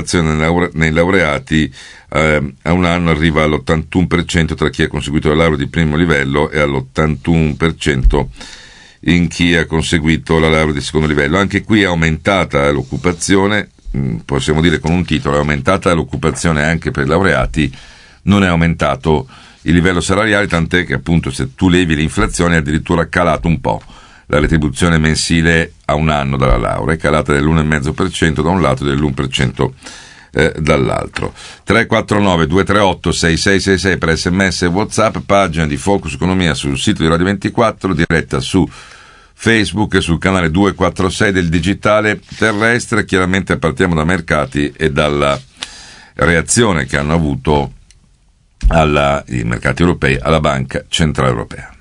l'occupazione nei laureati a un anno arriva all'81% tra chi ha conseguito la laurea di primo livello e all'81% in chi ha conseguito la laurea di secondo livello. Anche qui è aumentata l'occupazione, possiamo dire con un titolo, è aumentata l'occupazione anche per i laureati, non è aumentato il livello salariale, tant'è che appunto se tu levi l'inflazione è addirittura calato un po'. La retribuzione mensile a un anno dalla laurea è calata dell'1,5% da un lato e dell'1% dall'altro. 349 238 6666 per sms e WhatsApp, pagina di Focus Economia sul sito di Radio 24, diretta su Facebook e sul canale 246 del digitale terrestre. Chiaramente partiamo da mercati e dalla reazione che hanno avuto i mercati europei alla Banca Centrale Europea.